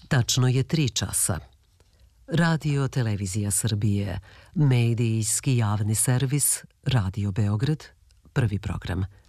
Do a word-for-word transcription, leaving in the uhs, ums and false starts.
Tačno je tri časa. Radio Televizija Srbije, medijski javni servis, Radio Beograd, prvi program.